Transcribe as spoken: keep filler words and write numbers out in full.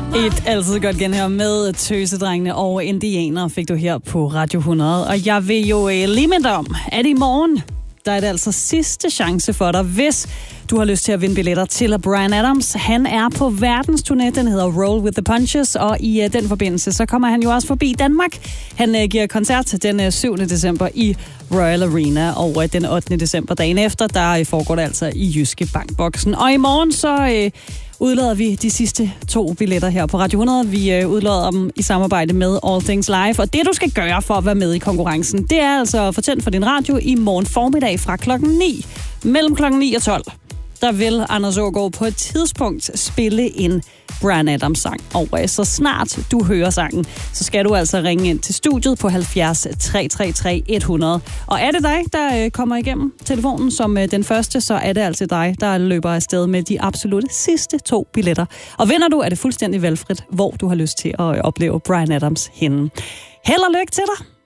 Et altid godt genhør med Tøsedrengene og Indianer fik du her på Radio hundrede. Og jeg vil jo lige minde om, at i morgen, der er det altså sidste chance for dig, hvis du har lyst til at vinde billetter til Bryan Adams. Han er på verdensturné, den hedder Roll with the Punches, og i uh, den forbindelse, så kommer han jo også forbi Danmark. Han uh, giver koncert den uh, syvende december i Royal Arena, og uh, den ottende december, dagen efter, der uh, foregår det altså i Jyske Bankboksen. Og i morgen så uh, udlader vi de sidste to billetter her på Radio hundrede. Vi uh, udlader dem i samarbejde med All Things Live, og det du skal gøre for at være med i konkurrencen, det er altså fortænd for din radio i morgen formiddag fra klokken ni. Mellem klokken ni og tolv. Der vil Anders Aagaard på et tidspunkt spille en Bryan Adams sang. Og så snart du hører sangen, så skal du altså ringe ind til studiet på halvfjerds tre tre tre hundrede. Og er det dig, der kommer igennem telefonen som den første, så er det altså dig, der løber afsted med de absolut sidste to billetter. Og vinder du, er det fuldstændig valgfrit, hvor du har lyst til at opleve Bryan Adams henne. Held og lykke til dig!